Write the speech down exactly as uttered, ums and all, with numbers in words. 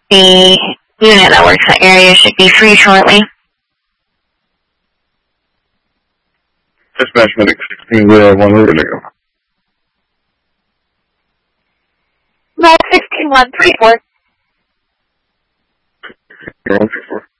The unit that works that area should be free shortly. Dispatch medic sixteen zero one, we're gonna go. No, sixteen one three four. one three four.